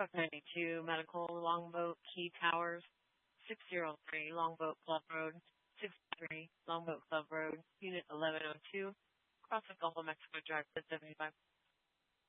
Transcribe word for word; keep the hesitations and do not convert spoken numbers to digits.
Truck ninety-two, Medical, Longboat, Key Towers, six oh three, Longboat Club Road, six three, Longboat Club Road, Unit eleven oh two, across the Gulf of Mexico Drive, seventy-five.